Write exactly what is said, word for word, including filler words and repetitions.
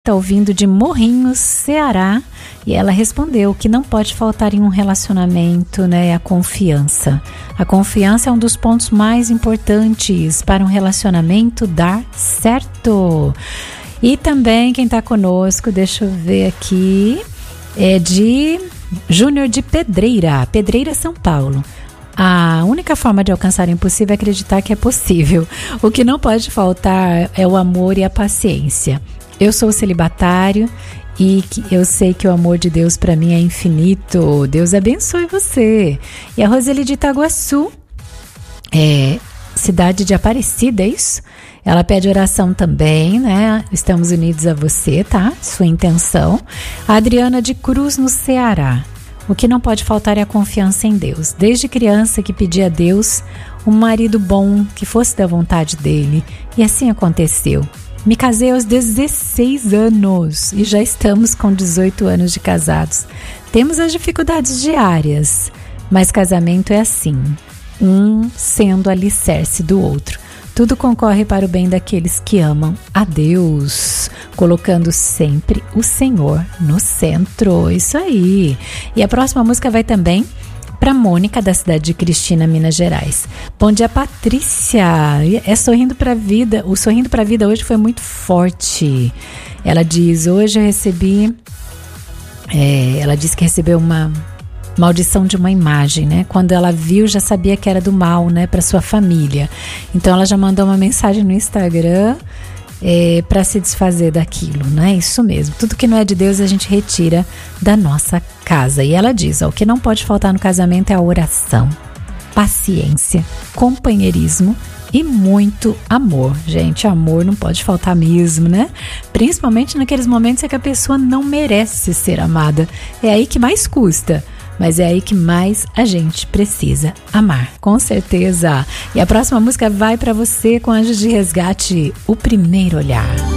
Está ouvindo de Morrinhos, Ceará, e ela respondeu que não pode faltar em um relacionamento, né, é a confiança. A confiança é um dos pontos mais importantes para um relacionamento dar certo. E também quem está conosco, deixa eu ver aqui, é de Júnior de Pedreira, Pedreira, São Paulo. A única forma de alcançar o impossível é acreditar que é possível. O que não pode faltar é o amor e a paciência. Eu sou celibatário e eu sei que o amor de Deus para mim é infinito. Deus abençoe você. E a Roseli de Itaguaçu, é, cidade de Aparecida, é isso? Ela pede oração também, né? Estamos unidos a você, tá? Sua intenção. A Adriana de Cruz, no Ceará. O que não pode faltar é a confiança em Deus. Desde criança que pedi a Deus um marido bom, que fosse da vontade dele. E assim aconteceu. Me casei aos dezesseis anos e já estamos com dezoito anos de casados. Temos as dificuldades diárias, mas casamento é assim, um sendo alicerce do outro. Tudo concorre para o bem daqueles que amam a Deus, colocando sempre o Senhor no centro. Isso aí. E a próxima música vai também para Mônica, da cidade de Cristina, Minas Gerais. Bom dia, Patrícia. É Sorrindo para a Vida. O Sorrindo para a Vida hoje foi muito forte. Ela diz, hoje eu recebi... É, ela disse que recebeu uma maldição de uma imagem, né? Quando ela viu, já sabia que era do mal, né? Para sua família. Então ela já mandou uma mensagem no Instagram... É, para se desfazer daquilo, não é isso mesmo? Tudo que não é de Deus a gente retira da nossa casa. E ela diz, ó, o que não pode faltar no casamento é a oração, paciência, companheirismo e muito amor. Gente, amor não pode faltar mesmo, né? Principalmente naqueles momentos em que a pessoa não merece ser amada. É aí que mais custa. Mas é aí que mais a gente precisa amar, com certeza. E a próxima música vai para você com Anjos de Resgate, O Primeiro Olhar.